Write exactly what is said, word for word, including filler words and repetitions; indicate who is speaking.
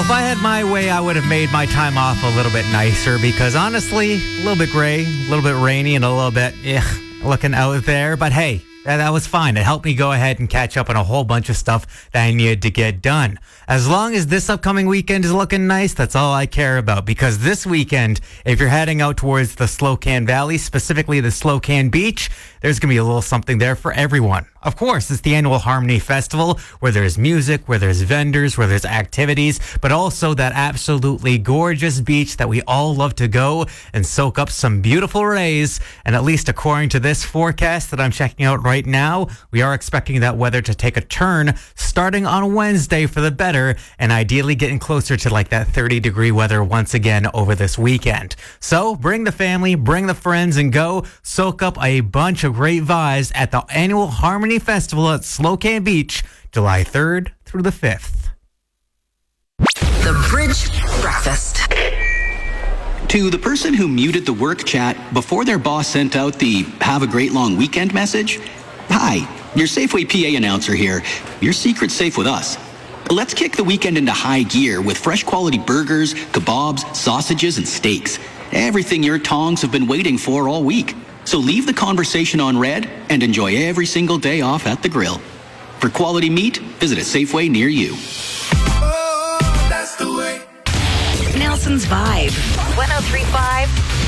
Speaker 1: Well, if I had my way, I would have made my time off a little bit nicer because honestly, a little bit gray, a little bit rainy, and a little bit ugh, looking out there. But hey, that, that was fine. It helped me go ahead and catch up on a whole bunch of stuff that I needed to get done. As long as this upcoming weekend is looking nice, that's all I care about. Because this weekend, if you're heading out towards the Slocan Valley, specifically the Slocan Beach, there's going to be a little something there for everyone. Of course, it's the annual Harmony Festival where there's music, where there's vendors, where there's activities, but also that absolutely gorgeous beach that we all love to go and soak up some beautiful rays. And at least according to this forecast that I'm checking out right now, we are expecting that weather to take a turn starting on Wednesday for the better and ideally getting closer to like that thirty degree weather once again over this weekend. So bring the family, bring the friends and go soak up a bunch of great vibes at the annual Harmony Festival at Slocan Beach, July third through the fifth.
Speaker 2: The Bridge Breakfast.
Speaker 3: To the person who muted the work chat before their boss sent out the have a great long weekend message, hi, your Safeway P A announcer here. Your secret's safe with us. Let's kick the weekend into high gear with fresh quality burgers, kebabs, sausages, and steaks. Everything your tongs have been waiting for all week. So leave the conversation on red and enjoy every single day off at the grill. For quality meat, visit a Safeway near you.
Speaker 2: Nelson's Vibe. one oh three point five